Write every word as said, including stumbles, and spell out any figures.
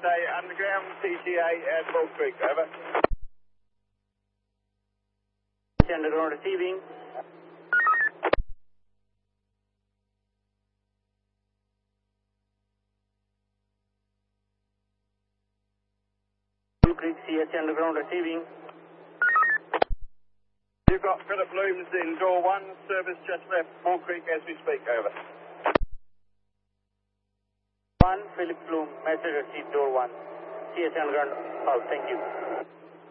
Thursday Underground, T C A at Bull Creek, over. Underground receiving. Bull Creek, C H Underground receiving. You've got Philip Looms in door one, service just left Bull Creek as we speak, over. One, Philip Bloom, message received door one. C H Underground out, thank you.